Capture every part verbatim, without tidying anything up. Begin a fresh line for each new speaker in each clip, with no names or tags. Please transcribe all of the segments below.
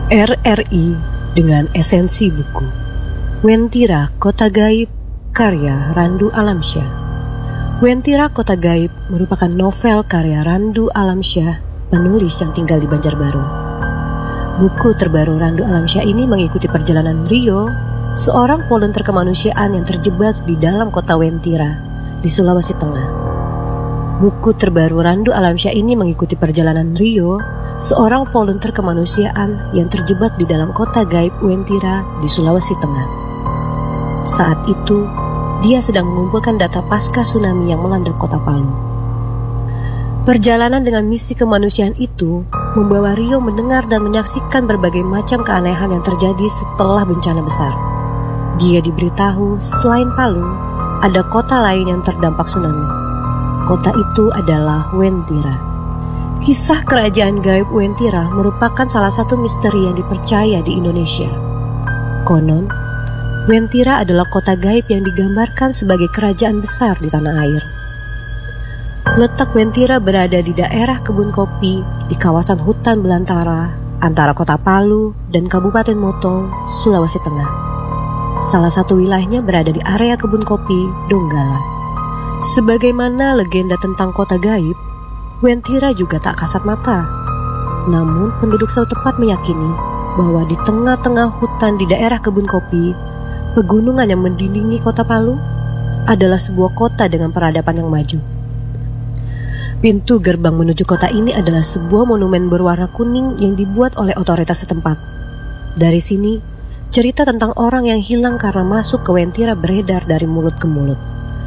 R R I dengan esensi buku. Wentira Kota Gaib, karya Randu Alamsyah. Wentira Kota Gaib merupakan novel karya Randu Alamsyah, penulis yang tinggal di Banjarbaru. Buku terbaru Randu Alamsyah ini mengikuti perjalanan Rio, seorang volunteer kemanusiaan yang terjebak di dalam kota Wentira di Sulawesi Tengah. Buku terbaru Randu Alamsyah ini mengikuti perjalanan Rio, seorang volunteer kemanusiaan yang terjebak di dalam kota gaib Wentira di Sulawesi Tengah. Saat itu, dia sedang mengumpulkan data pasca tsunami yang melanda kota Palu. Perjalanan dengan misi kemanusiaan itu membawa Rio mendengar dan menyaksikan berbagai macam keanehan yang terjadi setelah bencana besar. Dia diberitahu selain Palu, ada kota lain yang terdampak tsunami. Kota itu adalah Wentira. Kisah kerajaan gaib Wentira merupakan salah satu misteri yang dipercaya di Indonesia. Konon, Wentira adalah kota gaib yang digambarkan sebagai kerajaan besar di tanah air. Letak Wentira berada di daerah kebun kopi di kawasan hutan belantara antara kota Palu dan Kabupaten Motong, Sulawesi Tengah. Salah satu wilayahnya berada di area kebun kopi Donggala. Sebagaimana legenda tentang kota gaib, Wentira juga tak kasat mata. Namun penduduk setempat meyakini bahwa di tengah-tengah hutan di daerah kebun kopi, pegunungan yang mendindingi kota Palu adalah sebuah kota dengan peradaban yang maju. Pintu gerbang menuju kota ini adalah sebuah monumen berwarna kuning yang dibuat oleh otoritas setempat. Dari sini, cerita tentang orang yang hilang karena masuk ke Wentira beredar dari mulut ke mulut.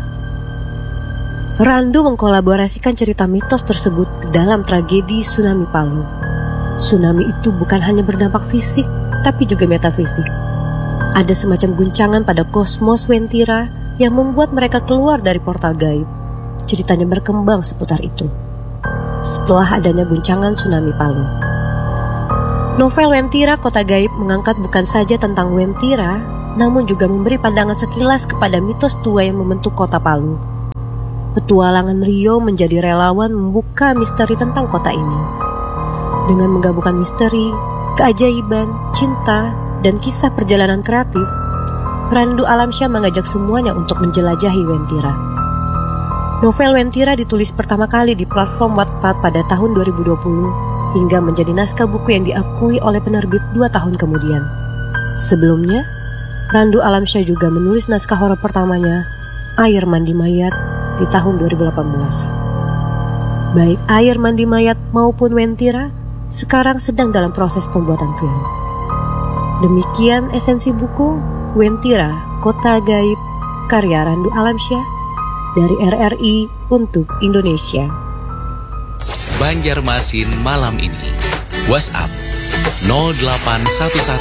Randu mengkolaborasikan cerita mitos tersebut ke dalam tragedi tsunami Palu. Tsunami itu bukan hanya berdampak fisik, tapi juga metafisik. Ada semacam guncangan pada kosmos Wentira yang membuat mereka keluar dari portal gaib. Ceritanya berkembang seputar itu. Setelah adanya guncangan tsunami Palu. Novel Wentira Kota Gaib mengangkat bukan saja tentang Wentira, namun juga memberi pandangan sekilas kepada mitos tua yang membentuk kota Palu. Petualangan Rio menjadi relawan membuka misteri tentang kota ini. Dengan menggabungkan misteri, keajaiban, cinta, dan kisah perjalanan kreatif, Randu Alamsyah mengajak semuanya untuk menjelajahi Wentira. Novel Wentira ditulis pertama kali di platform Wattpad pada tahun dua ribu dua puluh hingga menjadi naskah buku yang diakui oleh penerbit dua tahun kemudian. Sebelumnya, Randu Alamsyah juga menulis naskah horor pertamanya, Air Mandi Mayat, di tahun dua ribu delapan belas. Baik Air Mandi Mayat maupun Wentira sekarang sedang dalam proses pembuatan film. Demikian esensi buku Wentira Kota Gaib karya Randu Alamsyah dari R R I untuk Indonesia.
Banjarmasin malam ini. WhatsApp nol delapan satu satu